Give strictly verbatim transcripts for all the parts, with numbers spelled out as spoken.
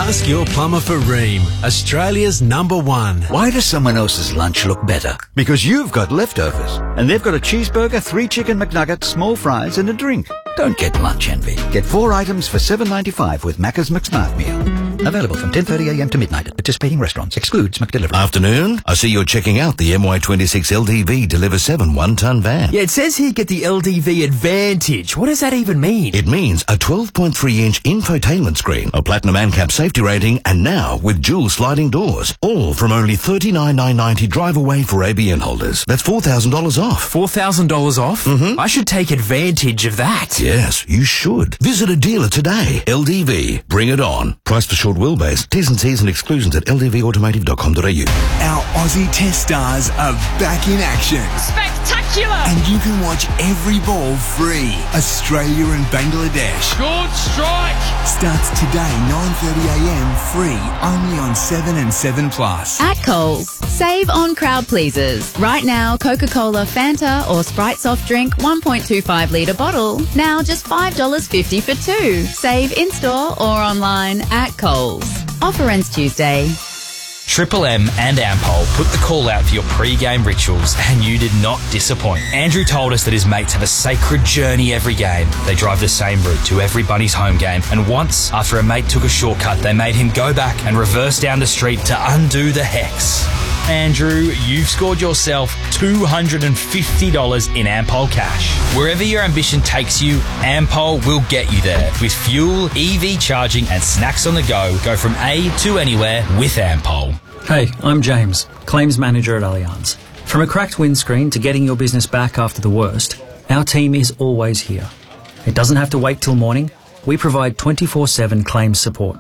Ask your plumber for Rheem, Australia's number one. Why does someone else's lunch look better? Because you've got leftovers. And they've got a cheeseburger, three chicken McNuggets, small fries and a drink. Don't get lunch envy. Get four items for seven ninety-five with Macca's McSmart Meal. Available from ten thirty a m to midnight at participating restaurants. Excludes McDelivery. Afternoon. I see you're checking out the M Y twenty-six L D V Deliver seven one-ton van. Yeah, it says here get the L D V Advantage. What does that even mean? It means a twelve point three inch infotainment screen, a platinum ANCAP safety rating, and now with dual sliding doors. All from only thirty-nine thousand nine hundred ninety dollars drive away for A B N holders. That's four thousand dollars off. four thousand dollars off? Mm-hmm. I should take advantage of that. Yes, you should. Visit a dealer today. L D V. Bring it on. Price for short wheelbase. T's and C's and exclusions at l d v automotive dot com dot a u. Our Aussie Test stars are back in action. Spectacular! And you can watch every ball free. Australia and Bangladesh. Good strike! Starts today, nine thirty a m free, only on seven and seven plus. At Coles, save on crowd pleasers. Right now, Coca-Cola, Fanta or Sprite soft drink one point two five litre bottle. Now just five dollars fifty for two. Save in-store or online at Coles. Offer ends Tuesday. Triple M and Ampol put the call out for your pre-game rituals and you did not disappoint. Andrew told us that his mates have a sacred journey every game. They drive the same route to every Bunnies home game, and once, after a mate took a shortcut, they made him go back and reverse down the street to undo the hex. Andrew, you've scored yourself two hundred fifty dollars in Ampol cash. Wherever your ambition takes you, Ampol will get you there. With fuel, E V charging and snacks on the go, go from A to anywhere with Ampol. Hey, I'm James, Claims Manager at Allianz. From a cracked windscreen to getting your business back after the worst, our team is always here. It doesn't have to wait till morning. We provide twenty-four seven claims support.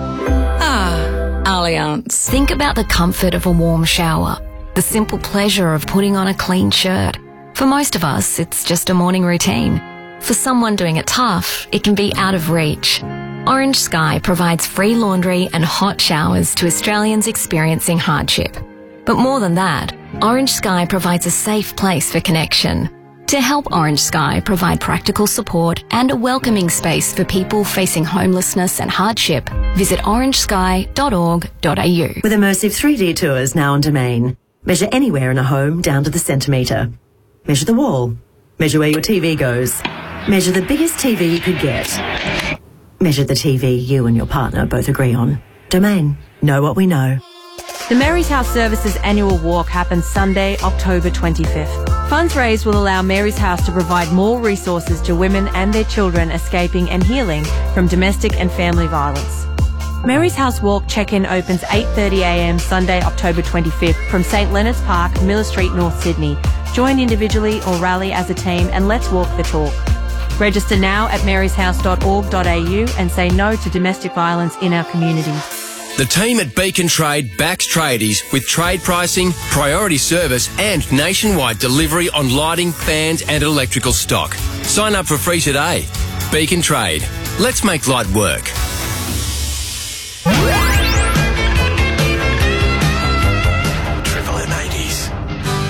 Allianz. Think about the comfort of a warm shower, the simple pleasure of putting on a clean shirt. For most of us, it's just a morning routine. For someone doing it tough, it can be out of reach. Orange Sky provides free laundry and hot showers to Australians experiencing hardship. But more than that, Orange Sky provides a safe place for connection. To help Orange Sky provide practical support and a welcoming space for people facing homelessness and hardship, visit orange sky dot org dot a u. With immersive three D tours now on Domain. Measure anywhere in a home down to the centimetre. Measure the wall. Measure where your T V goes. Measure the biggest T V you could get. Measure the T V you and your partner both agree on. Domain. Know what we know. The Mary's House Services annual walk happens Sunday, October twenty-fifth. Funds raised will allow Mary's House to provide more resources to women and their children escaping and healing from domestic and family violence. Mary's House Walk check-in opens eight thirty a m Sunday, October twenty-fifth from St Leonard's Park, Miller Street, North Sydney. Join individually or rally as a team and let's walk the talk. Register now at marys house dot org dot a u and say no to domestic violence in our community. The team at Beacon Trade backs tradies with trade pricing, priority service and nationwide delivery on lighting, fans and electrical stock. Sign up for free today. Beacon Trade. Let's make light work.